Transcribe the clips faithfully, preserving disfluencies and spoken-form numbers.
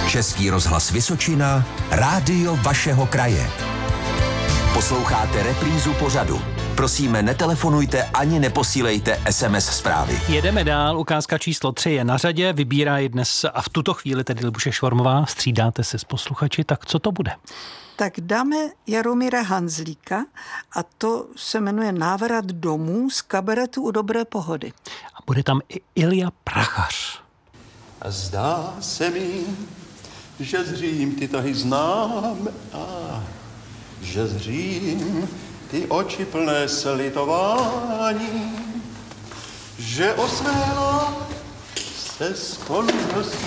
Český rozhlas Vysočina, rádio vašeho kraje. Posloucháte reprízu pořadu. Prosíme, netelefonujte ani neposílejte es em es zprávy. Jedeme dál, ukázka číslo tři je na řadě, vybírá ji dnes a v tuto chvíli tedy Libuše Švormová, střídáte se s posluchači, tak co to bude? Tak dáme Jaromíra Hanzlíka a to se jmenuje Návrat domů z kabaretu U dobré pohody. A bude tam i Ilja Prachař. A zdá se mi, že zřím ty tahy znám a že zřím ty oči plné slitování, že osméla se spolu nosí.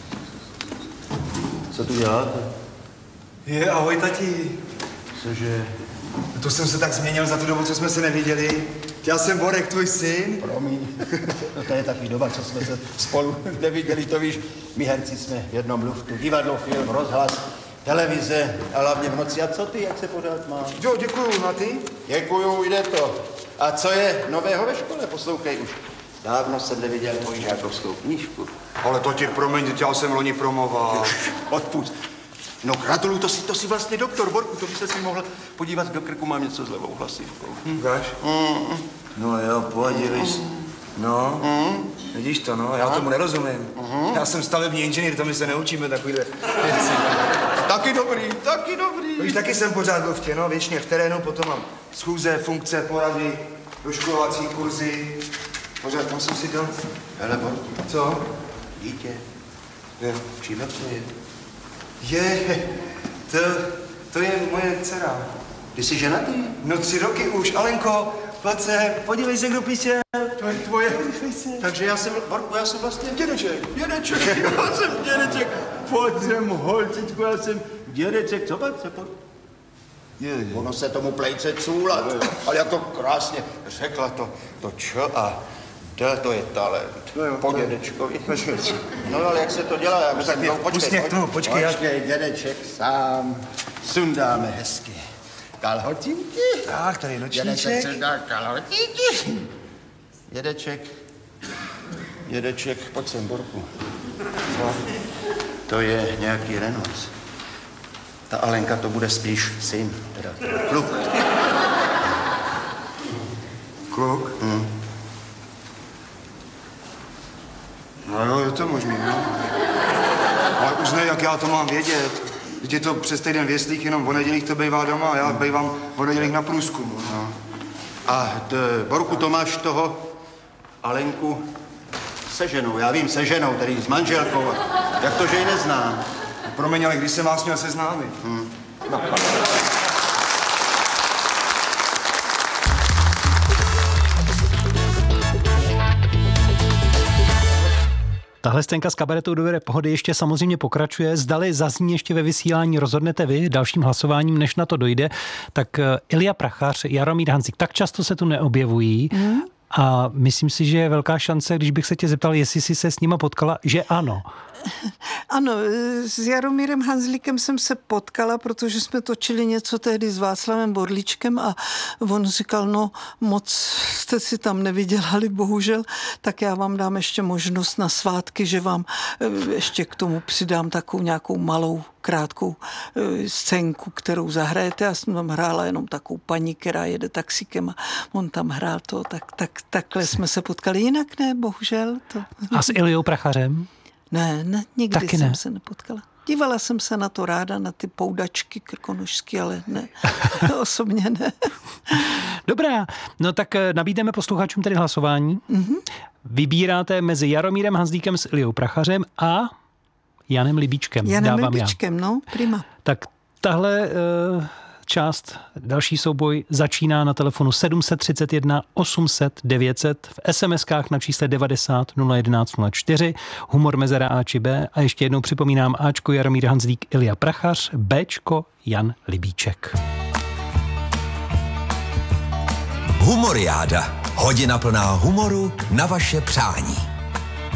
Co tu děláte? Je, ahoj, tati. Cože? To jsem se tak změnil za tu dobu, co jsme se neviděli. Já jsem Borek, tvůj syn. Promiň, no to je takový doba, co jsme se spolu neviděli, to víš. My herci jsme v jednom luftu, divadlo, film, rozhlas, televize a hlavně v noci. A co ty, jak se pořád máš? Jo, děkuju, a ty? Děkuju, jde to. A co je nového ve škole? Poslouchej už. Dávno jsem neviděl tvoji žákovskou knížku. Ale to ti promiň, já jsem loni promoval. Odpust. No gratuluju, to si, to si vlastně doktor, Borku, to by se si mohl podívat do krku, mám něco s levou hlasivkou. Hm, Víš? Mm. No jo, podívej. No, Mm. vidíš to, no, já tomu nerozumím. Mm. Já jsem stavební inženýr, to my se neučíme takovýhle věci. Taky dobrý, taky dobrý. Víš, taky jsem pořád byl v tě, no, věčně v terénu, potom mám schůze, funkce, porady, doškolovací kurzy. Pořád, tam jsem si dal. Hele, Borku. Co? Dítě. Je. Čím to je? Je, to, to je moje dcera. Ty jsi ženatý? No tři roky už, Alenko, pojď se, podívej se, kdo píše. To je tvoje. Takže já jsem, Borku, já jsem vlastně dědeček. Dědeček, já jsem dědeček. Pojď sem, holčičku, já jsem dědeček. Co pak se pod... Je, je. Ono se tomu plejce cůlat, ale jak to krásně řekla to, to čo a d, to je talent. No jo, po dědečkovi. No ale jak se to dělá? Já no, tak no, počkej, počkej, počkej, no, počkej, počkej, dědeček sám. Sundáme hezky kalhotinky. Tak, tady Dědeček nočníček. sundá kalhotinky. Dědeček, dědeček, pojď sem, Borku. Co? To je nějaký renonc. Ta Alenka to bude spíš syn, teda kluk. Kluk? Hmm. No jo, je to možný, no. Ale uznej, jak já to mám vědět. Teď je to přes týden věslík, jenom o nedělích to bývá doma a já bývám o nedělích na průzkumu. No. A t, Borku, to máš toho Alenku se ženou, já vím, se ženou, tedy s manželkou. Jak to, že ji neznám? Promiň, ale když jsem vás měl seznámit? Hmm. No. Tahle scénka z kabaretu U dobré pohody ještě samozřejmě pokračuje. Zdali zazní ještě ve vysílání, rozhodnete vy dalším hlasováním, než na to dojde. Tak Ilja Prachař, Jaromír Hanzlík, tak často se tu neobjevují. Mm. A myslím si, že je velká šance, když bych se tě zeptal, jestli jsi se s nima potkala, že ano. Ano, s Jaromírem Hanzlíkem jsem se potkala, protože jsme točili něco tehdy s Václavem Borlíčkem a on říkal, no moc jste si tam nevydělali, bohužel, tak já vám dám ještě možnost na svátky, že vám ještě k tomu přidám takovou nějakou malou krátkou scénku, kterou zahrajete. Já jsem tam hrála jenom takovou paní, která jede taxíkem a on tam hrál to, tak, tak takhle jsme se potkali. Jinak ne, bohužel. To... A s Iljou Prachařem? Ne, ne, nikdy Taky jsem ne. se nepotkala. Dívala jsem se na to ráda, na ty poudačky krkonožský, ale ne, osobně ne. Dobrá, no tak nabídneme posluchačům tedy hlasování. Mm-hmm. Vybíráte mezi Jaromírem Hanzlíkem s Iljou Prachařem a Janem Libíčkem. Janem Dávám Libíčkem, já. no, prima. Tak tahle uh, část, další souboj začíná na telefonu sedm set třicet jedna osm set devět set, v es em eskách na čísle devadesát nula jedenáct nula čtyři, humor mezera A či B a ještě jednou připomínám Ačko Jaromír Hanzlík, Ilja Prachař, Bčko Jan Libíček. Humoriáda. Hodina plná humoru na vaše přání.